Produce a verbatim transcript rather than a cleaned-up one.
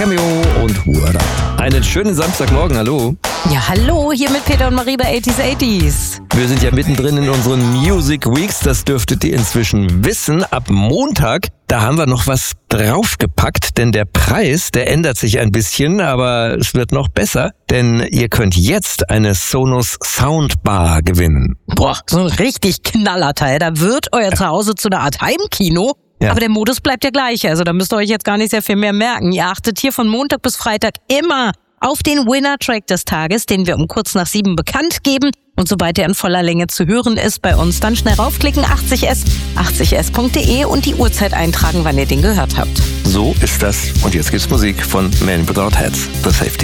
Cameo und What Up. Einen schönen Samstagmorgen, hallo. Ja, hallo, hier mit Peter und Marie bei achtziger achtziger. Wir sind ja mittendrin in unseren Music Weeks, das dürftet ihr inzwischen wissen. Ab Montag, da haben wir noch was draufgepackt, denn der Preis, der ändert sich ein bisschen, aber es wird noch besser, denn ihr könnt jetzt eine Sonos Soundbar gewinnen. Boah, so ein richtig Knallerteil. Da wird euer Zuhause zu einer Art Heimkino. Ja. Aber der Modus bleibt ja gleich, also da müsst ihr euch jetzt gar nicht sehr viel mehr merken. Ihr achtet hier von Montag bis Freitag immer auf den Winner-Track des Tages, den wir um kurz nach sieben bekannt geben. Und sobald er in voller Länge zu hören ist bei uns, dann schnell raufklicken, achtzig S, achtzig S punkt de und die Uhrzeit eintragen, wann ihr den gehört habt. So ist das. Und jetzt gibt's Musik von Man Without Hats, The Safety.